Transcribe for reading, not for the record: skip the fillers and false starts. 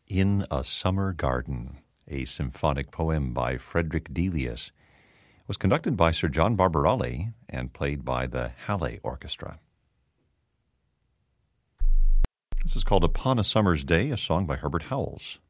In a Summer Garden, a symphonic poem by Frederick Delius. It was conducted by Sir John Barbarelli and played by the Halle Orchestra. This is called Upon a Summer's Day, a song by Herbert Howells.